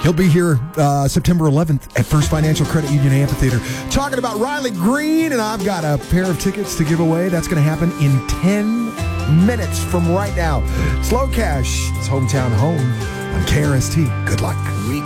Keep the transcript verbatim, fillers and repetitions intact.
He'll be here uh, September eleventh at First Financial Credit Union Amphitheater talking about Riley Green, and I've got a pair of tickets to give away. That's going to happen in ten minutes from right now. Slow Cash, it's hometown home on K R S T. Good luck. We